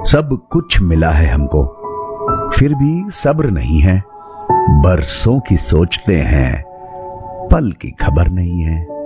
सब कुछ मिला है हमको, फिर भी सब्र नहीं है। बरसों की सोचते हैं, पल की खबर नहीं है।